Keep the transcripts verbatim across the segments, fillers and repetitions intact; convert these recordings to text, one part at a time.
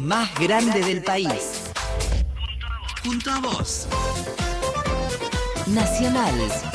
más grande del país. Junto a vos. Nacional.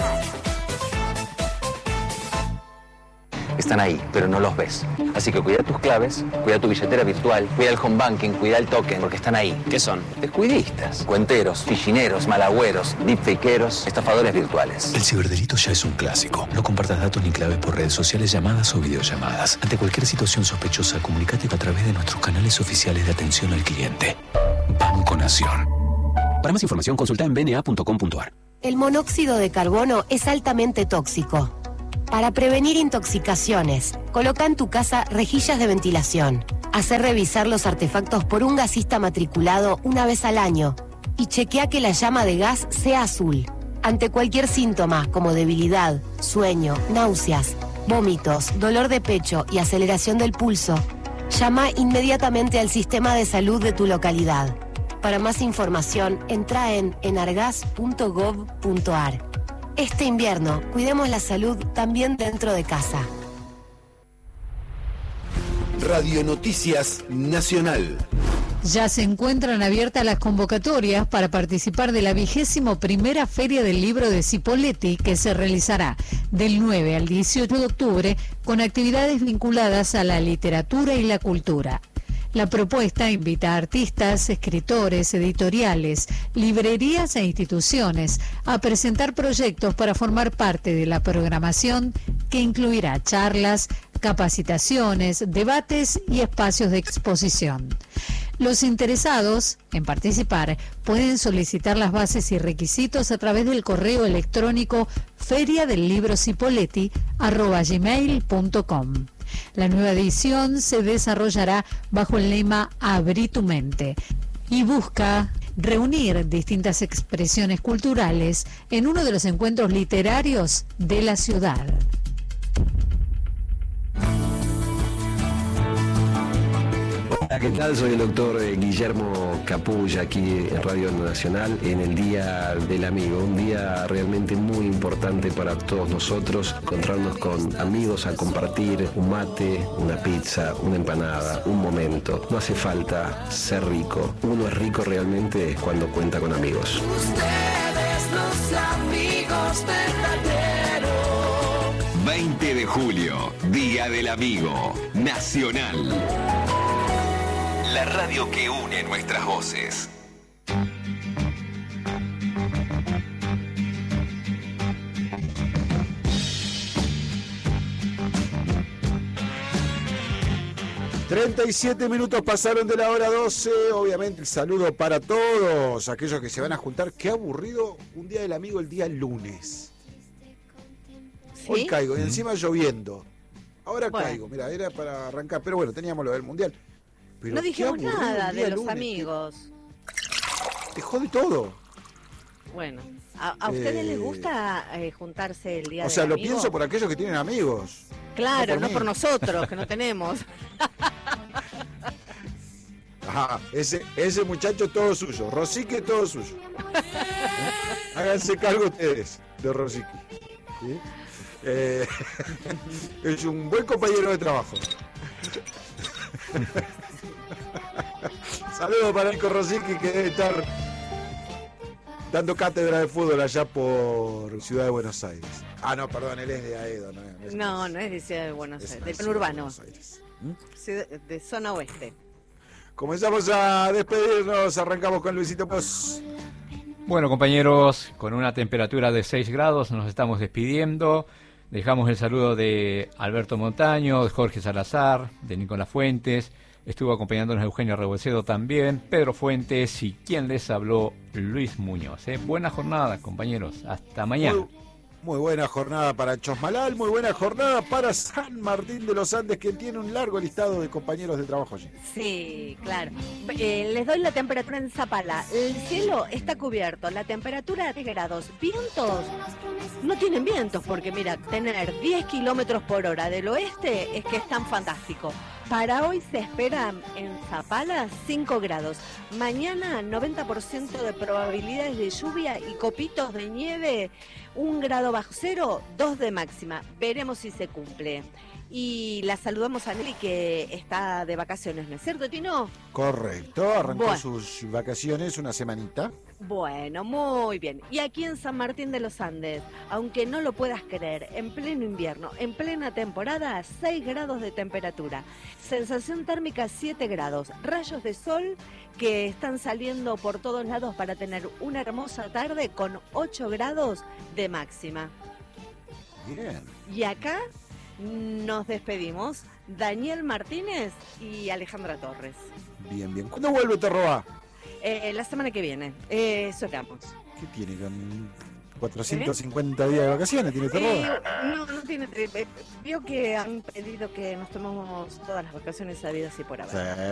Están ahí, pero no los ves. Así que cuida tus claves, cuida tu billetera virtual, cuida el home banking, cuida el token, porque están ahí. ¿Qué son? Descuidistas, cuenteros, fichineros, malagüeros, deepfakeros, estafadores virtuales. El ciberdelito ya es un clásico. No compartas datos ni claves por redes sociales, llamadas o videollamadas. Ante cualquier situación sospechosa, comunícate a través de nuestros canales oficiales de atención al cliente. Banco Nación. Para más información, consulta en b n a punto com punto a r. El monóxido de carbono es altamente tóxico. Para prevenir intoxicaciones, coloca en tu casa rejillas de ventilación. Hacer revisar los artefactos por un gasista matriculado una vez al año y chequea que la llama de gas sea azul. Ante cualquier síntoma como debilidad, sueño, náuseas, vómitos, dolor de pecho y aceleración del pulso, llama inmediatamente al sistema de salud de tu localidad. Para más información, entra en enargas punto gov punto a r. Este invierno, cuidemos la salud también dentro de casa. Radio Noticias Nacional. Ya se encuentran abiertas las convocatorias para participar de la vigésimo primera Feria del Libro de Cipolletti, que se realizará del nueve al dieciocho de octubre con actividades vinculadas a la literatura y la cultura. La propuesta invita a artistas, escritores, editoriales, librerías e instituciones a presentar proyectos para formar parte de la programación que incluirá charlas, capacitaciones, debates y espacios de exposición. Los interesados en participar pueden solicitar las bases y requisitos a través del correo electrónico feria del libro cipolletti arroba gmail punto com. La nueva edición se desarrollará bajo el lema Abrí tu mente y busca reunir distintas expresiones culturales en uno de los encuentros literarios de la ciudad. Hola, ¿qué tal? Soy el doctor Guillermo Capulla, aquí en Radio Nacional, en el Día del Amigo. Un día realmente muy importante para todos nosotros, encontrarnos con amigos a compartir un mate, una pizza, una empanada, un momento. No hace falta ser rico. Uno es rico realmente cuando cuenta con amigos. Ustedes los amigos verdaderos. veinte de julio, Día del Amigo Nacional. La radio que une nuestras voces. treinta y siete minutos pasaron de la hora doce. Obviamente el saludo para todos aquellos que se van a juntar. Qué aburrido un Día del Amigo el día lunes. ¿Sí? Hoy caigo y encima lloviendo. Ahora bueno. caigo, mira, era para arrancar. Pero bueno, teníamos lo del Mundial. Pero no dijimos nada de los lunes, amigos. Te, te jode todo. Bueno, ¿a, a ustedes eh, les gusta eh, juntarse el día O sea, del lo amigo? pienso por aquellos que tienen amigos. Claro, no por, no por nosotros, que no tenemos. Ajá, ese, ese muchacho todo suyo. Rosique todo suyo. ¿Eh? Háganse cargo ustedes de Rosique. ¿Sí? Eh, es un buen compañero de trabajo. Saludos para Nico Rosique, que debe estar dando cátedra de fútbol allá por Ciudad de Buenos Aires. Ah, no, perdón, él es de Aedo. No, es, no, no es de Ciudad de Buenos Aires, del conurbano, de, de zona oeste. Comenzamos a despedirnos, arrancamos con Luisito Pos. Bueno, compañeros, con una temperatura de seis grados nos estamos despidiendo. Dejamos el saludo de Alberto Montaño, de Jorge Salazar, de Nicolás Fuentes. Estuvo acompañándonos Eugenio Rebocedo también, Pedro Fuentes y quien les habló, Luis Muñoz. ¿eh? Buena jornada, compañeros. Hasta mañana. Muy, muy buena jornada para Chosmalal, muy buena jornada para San Martín de los Andes, que tiene un largo listado de compañeros de trabajo allí. Sí, claro. Eh, les doy la temperatura en Zapala. El cielo está cubierto, la temperatura de grados. Vientos, no tienen vientos, porque mira, tener diez kilómetros por hora del oeste es que es tan fantástico. Para hoy se esperan en Zapala cinco grados. Mañana noventa por ciento de probabilidades de lluvia y copitos de nieve, un grado bajo cero, dos de máxima. Veremos si se cumple. Y la saludamos a Nelly, que está de vacaciones, ¿no es cierto, Tino? Correcto, arrancó Bueno. sus vacaciones una semanita. Bueno, muy bien. Y aquí en San Martín de los Andes, aunque no lo puedas creer, en pleno invierno, en plena temporada, seis grados de temperatura. Sensación térmica siete grados. Rayos de sol que están saliendo por todos lados para tener una hermosa tarde con ocho grados de máxima. Bien. Y acá nos despedimos. Daniel Martínez y Alejandra Torres. Bien, bien. ¿Cuándo vuelve Terroa? Eh, la semana que viene. Eh, eso esperamos. ¿Qué tiene con cuatrocientos cincuenta días de vacaciones? ¿Tiene Terroa? Eh, no, no tiene. Eh, vio que han pedido que nos tomemos todas las vacaciones sabidas y por haber. Sí.